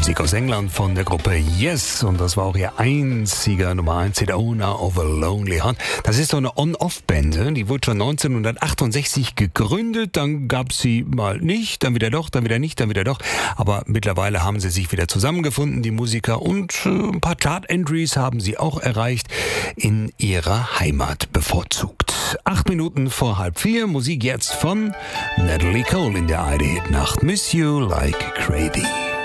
Musik aus England von der Gruppe Yes, und das war auch ihr einziger Nummer 1 Hit, Owner of a Lonely Heart. Das ist so eine On-Off-Band, die wurde schon 1968 gegründet, dann gab sie mal nicht, dann wieder doch, dann wieder nicht, dann wieder doch, aber mittlerweile haben sie sich wieder zusammengefunden, die Musiker, und ein paar Chart-Entries haben sie auch erreicht, in ihrer Heimat bevorzugt. 8 Minuten vor 3:30, Musik jetzt von Natalie Cole in der ID-Hit-Nacht, Miss You Like Crazy.